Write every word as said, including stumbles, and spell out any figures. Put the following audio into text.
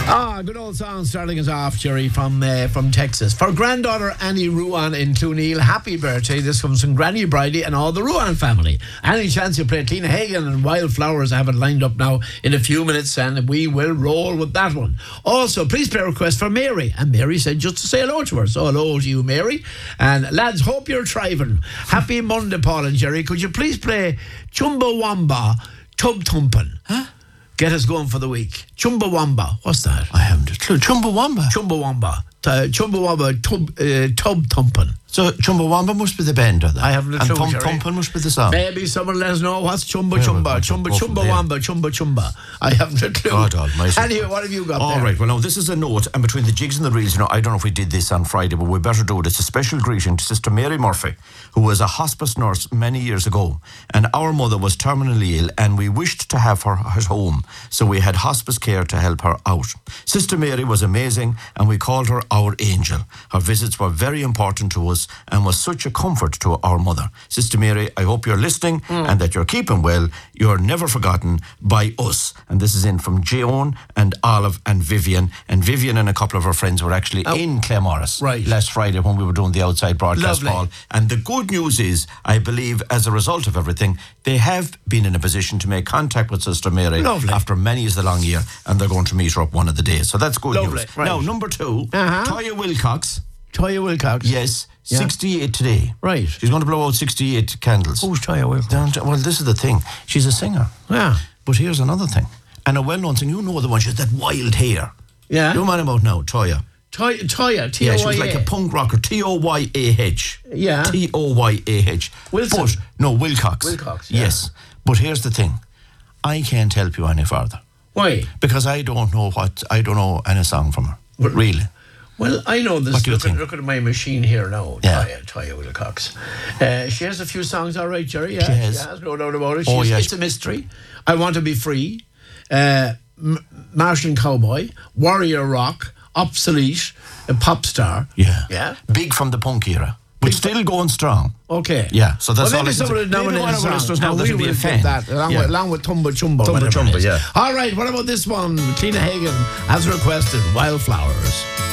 Ah, good old song starting us off, Jerry, from uh, from Texas. For granddaughter Annie Ruan in Cloneel, happy birthday. This comes from Granny Bridie and all the Ruan family. Any chance you play Tina Hagen and Wildflowers? I have it lined up now in a few minutes, and we will roll with that one. Also, please play a request for Mary. And Mary said just to say hello to her. So hello to you, Mary. And lads, hope you're thriving. Happy Monday, Paul and Jerry. Could you please play Chumbawamba Tub Thumpin'? Huh? Get us going for the week. Chumbawamba. What's that? I haven't a clue. Chumbawamba. Chumbawamba. Uh, Chumbawamba tub, uh, tub thumping. So Chumbawamba must be the band of that. I haven't a clue. And Thump Thumping must be the song. Maybe someone let us know what's Chumba Chumba. Chumba Chumbawamba. Chumba Chumba. I haven't a clue. God almighty. Anyway, what have you got All there? All right. Well, now, this is a note, and between the jigs and the reels, you know, I don't know if we did this on Friday, but we better do it. It's a special greeting to Sister Mary Murphy, who was a hospice nurse many years ago. And our mother was terminally ill, and we wished to have her at home. So we had hospice care to help her out. Sister Mary was amazing, and we called her our angel. Her visits were very important to us and was such a comfort to our mother. Sister Mary, I hope you're listening mm. and that you're keeping well. You're never forgotten by us. And this is in from Joan and Olive and Vivian. And Vivian and a couple of her friends were actually oh. in Claremorris right. last Friday when we were doing the outside broadcast Lovely. Hall. And the good news is, I believe, as a result of everything, they have been in a position to make contact with Sister Mary Lovely. after many is the long year, and they're going to meet her up one of the days. So that's good Lovely. news. Right. Now, number two, uh-huh. Toya Wilcox. Toya Wilcox? Yes. Yeah. sixty-eight today. Right. She's going to blow out sixty-eight candles. Who's Toya Wilcox? Well, this is the thing. She's a singer. Yeah. But here's another thing. And a well-known thing. You know the one. She has that wild hair. Yeah. You know what I'm about now, Toya. Toya, Toya, T O Y A. Yeah, she was like a punk rocker. T O Y A H. Yeah. T O Y A H. Wilson. But, no, Wilcox. Wilcox, yeah. Yes. But here's the thing. I can't help you any further. Why? Because I don't know what, I don't know any song from her. Well, really. Well, I know this. What do you look, think? At, look at my machine here now. Yeah. Toya, Toya Wilcox. Uh, she has a few songs, all right, Jerry. Yeah, she has. She has, no doubt about it. Oh, She's, yeah. It's a mystery. I Want to Be Free. Uh, M- Martian Cowboy. Warrior Rock. Obsolete. A Pop Star. Yeah. Yeah. Big from the punk era. But Big still going strong. Okay. Yeah, so that's well, all I maybe can some say. of the Maybe one of our listeners now and that'll we be a will fan. get that along, Yeah. with, along with Tumba Chumba. Tumba whatever it Chumba, is. yeah. All right, what about this one? Tina Hagen has requested Wildflowers.